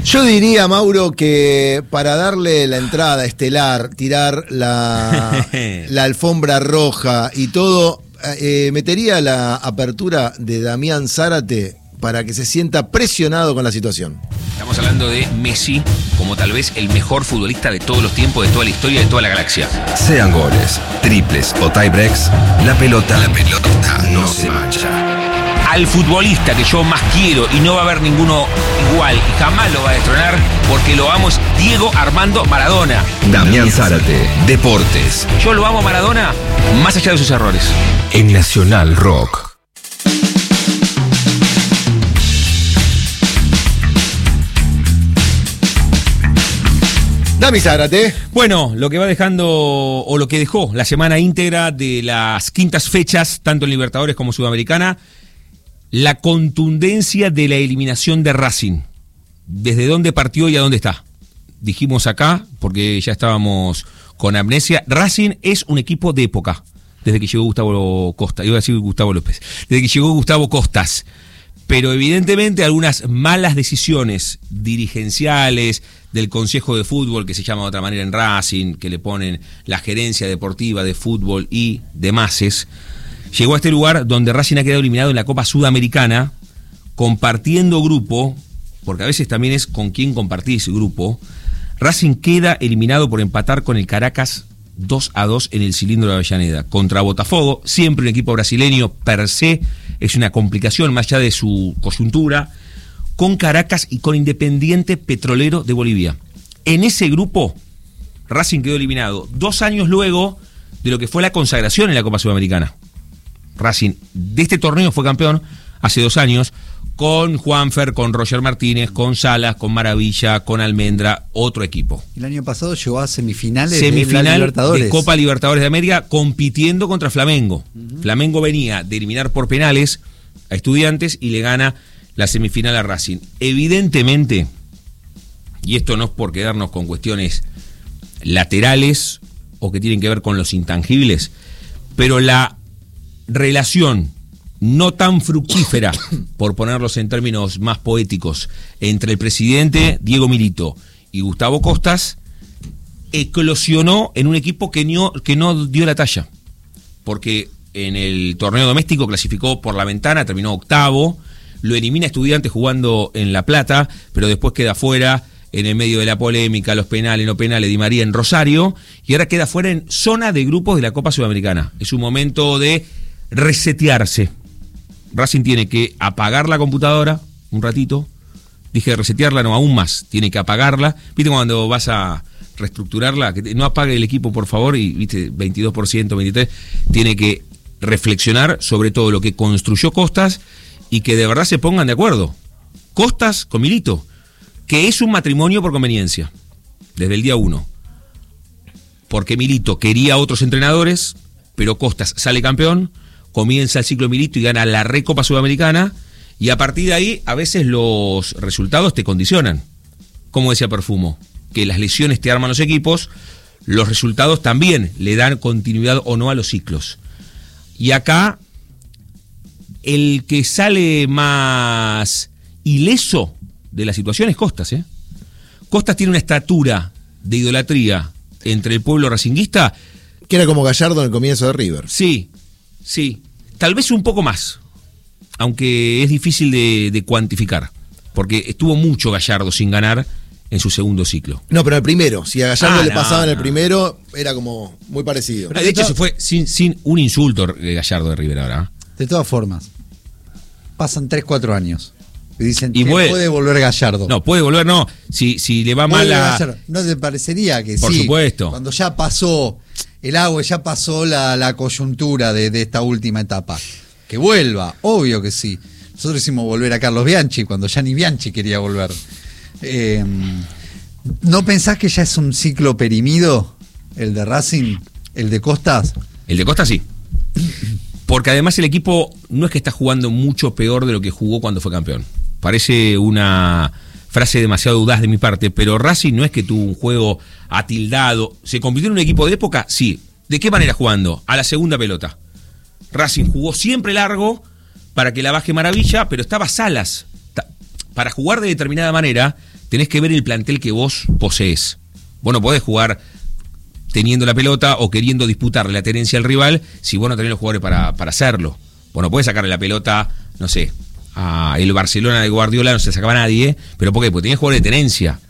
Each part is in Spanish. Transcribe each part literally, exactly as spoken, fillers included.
Yo diría, Mauro, que para darle la entrada estelar, tirar la, la alfombra roja y todo, eh, metería la apertura de Damián Zárate para que se sienta presionado con la situación. Estamos hablando de Messi como tal vez el mejor futbolista de todos los tiempos, de toda la historia, de toda la galaxia. Sean goles, triples o tiebreaks, la pelota, la pelota no se mancha. Al futbolista que yo más quiero, y no va a haber ninguno igual, y jamás lo va a destronar, porque lo amo, es Diego Armando Maradona. Damián Zárate, Deportes. Yo lo amo a Maradona más allá de sus errores. En Nacional Rock. Dami Zárate. Bueno, lo que va dejando, o lo que dejó la semana íntegra de las quintas fechas, tanto en Libertadores como Sudamericana, la contundencia de la eliminación de Racing. ¿Desde dónde partió y a dónde está? Dijimos acá, porque ya estábamos con amnesia, Racing es un equipo de época, desde que llegó Gustavo Costa, iba a decir Gustavo López, desde que llegó Gustavo Costas. Pero evidentemente algunas malas decisiones dirigenciales del Consejo de Fútbol, que se llama de otra manera en Racing, que le ponen la gerencia deportiva de fútbol y demás, llegó a este lugar donde Racing ha quedado eliminado en la Copa Sudamericana, compartiendo grupo, porque a veces también es con quién compartir ese grupo. Racing queda eliminado por empatar con el Caracas dos a dos en el cilindro de Avellaneda contra Botafogo, siempre un equipo brasileño per se, es una complicación más allá de su coyuntura, con Caracas y con Independiente Petrolero de Bolivia. En ese grupo, Racing quedó eliminado dos años luego de lo que fue la consagración en la Copa Sudamericana. Racing de este torneo fue campeón hace dos años, con Juanfer, con Roger Martínez, con Salas, con Maravilla, con Almendra, otro equipo. El año pasado llegó a semifinales Semifinal de la Libertadores. de Copa Libertadores de América, compitiendo contra Flamengo. Uh-huh. Flamengo venía de eliminar por penales a Estudiantes y le gana la semifinal a Racing. Evidentemente, y esto no es por quedarnos con cuestiones laterales o que tienen que ver con los intangibles, pero la relación no tan fructífera, por ponerlos en términos más poéticos, entre el presidente Diego Milito y Gustavo Costas, eclosionó en un equipo que no, que no dio la talla, porque en el torneo doméstico clasificó por la ventana, terminó octavo, lo elimina Estudiantes jugando en La Plata, pero después queda fuera en el medio de la polémica, los penales, no penales, Di María en Rosario, y ahora queda fuera en zona de grupos de la Copa Sudamericana. Es un momento de resetearse. Racing tiene que apagar la computadora un ratito, dije resetearla, no, aún más, tiene que apagarla. ¿Viste cuando vas a reestructurarla? Que no apague el equipo, por favor, y viste, veintidós por ciento, veintitrés por ciento, tiene que reflexionar sobre todo lo que construyó Costas y que de verdad se pongan de acuerdo. Costas con Milito, que es un matrimonio por conveniencia, desde el día uno. Porque Milito quería otros entrenadores, pero Costas sale campeón, comienza el ciclo Milito y gana la Recopa Sudamericana, y a partir de ahí a veces los resultados te condicionan. Como decía Perfumo, que las lesiones te arman los equipos, los resultados también le dan continuidad o no a los ciclos. Y acá el que sale más ileso de la situación es Costas, ¿eh? Costas tiene una estatura de idolatría entre el pueblo racinguista. Que era como Gallardo en el comienzo de River. Sí, sí. Tal vez un poco más, aunque es difícil de, de cuantificar, porque estuvo mucho Gallardo sin ganar en su segundo ciclo. No, pero el primero, si a Gallardo ah, le no, pasaba en el no. primero, era como muy parecido. De hecho, se fue sin, sin un insulto de Gallardo de River ahora. De todas formas, pasan tres, cuatro años. Y dicen y que puede, puede volver Gallardo. No, puede volver, no. Si, si le va mal a... ¿No te parecería que Por sí? Por supuesto. Cuando ya pasó el agua, ya pasó la, la coyuntura de, de esta última etapa. Que vuelva, obvio que sí. Nosotros hicimos volver a Carlos Bianchi cuando ya ni Bianchi quería volver. Eh, ¿No pensás que ya es un ciclo perimido el de Racing, el de Costas? El de Costas sí. Porque además el equipo no es que está jugando mucho peor de lo que jugó cuando fue campeón. Parece una frase demasiado audaz de mi parte, pero Racing no es que tuvo un juego atildado. ¿Se convirtió en un equipo de época? Sí. ¿De qué manera jugando? A la segunda pelota. Racing jugó siempre largo para que la baje Maravilla, pero estaba Salas. Para jugar de determinada manera, tenés que ver el plantel que vos poseés. Vos no podés jugar teniendo la pelota o queriendo disputarle la tenencia al rival si vos no tenés los jugadores para, para hacerlo. Vos no podés sacarle la pelota, no sé, a el Barcelona de Guardiola, no se sacaba nadie, pero ¿por qué? Porque tenía jugadores de tenencia.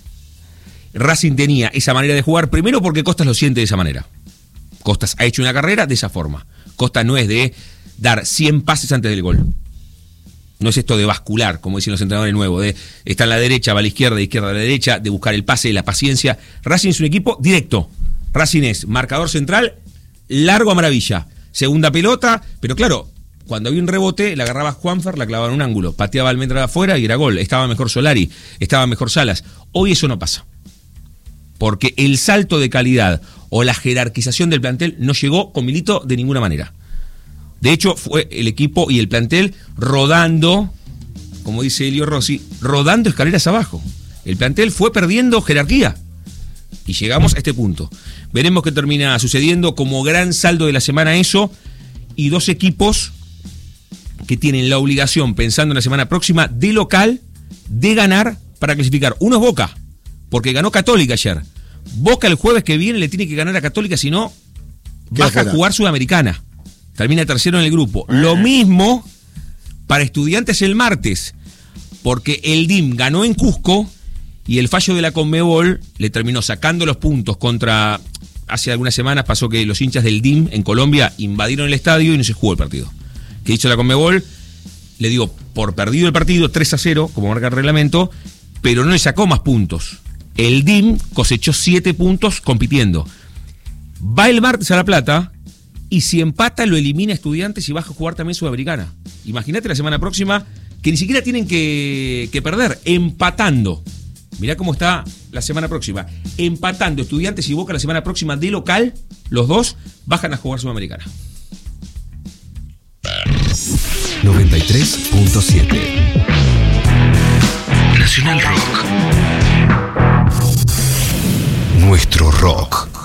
Racing tenía esa manera de jugar, primero porque Costas lo siente de esa manera. Costas ha hecho una carrera de esa forma. Costas no es de dar cien pases antes del gol. No es esto de bascular, como dicen los entrenadores nuevos, de estar a la derecha, va a la izquierda, de izquierda a la derecha, de buscar el pase, la paciencia. Racing es un equipo directo. Racing es marcador central, largo a maravilla. Segunda pelota, pero claro, cuando había un rebote, la agarraba Juanfer, la clavaba en un ángulo, pateaba Almendra afuera y era gol. Estaba mejor Solari, estaba mejor Salas. Hoy eso no pasa. Porque el salto de calidad o la jerarquización del plantel no llegó con Milito de ninguna manera. De hecho, fue el equipo y el plantel rodando, como dice Elio Rossi, rodando escaleras abajo. El plantel fue perdiendo jerarquía. Y llegamos a este punto. Veremos qué termina sucediendo. Como gran saldo de la semana eso. Y dos equipos que tienen la obligación, pensando en la semana próxima, de local, de ganar para clasificar. Uno es Boca, porque ganó Católica ayer. Boca el jueves que viene le tiene que ganar a Católica, si no, baja a jugar Sudamericana. Termina tercero en el grupo. Lo mismo para Estudiantes el martes, porque el D I M ganó en Cusco y el fallo de la Conmebol le terminó sacando los puntos contra... Hace algunas semanas pasó que los hinchas del D I M en Colombia invadieron el estadio y no se jugó el partido. ¿Qué hizo la Conmebol? Le dio por perdido el partido tres a cero, como marca el reglamento, pero no le sacó más puntos. El D I M cosechó siete puntos compitiendo. Va el martes a La Plata y si empata lo elimina Estudiantes y baja a jugar también Sudamericana. Imagínate la semana próxima que ni siquiera tienen que, que perder, empatando. Mirá cómo está la semana próxima. Empatando Estudiantes y Boca la semana próxima de local, los dos bajan a jugar Sudamericana. noventa y tres punto siete Nacional Rock. Nuestro rock.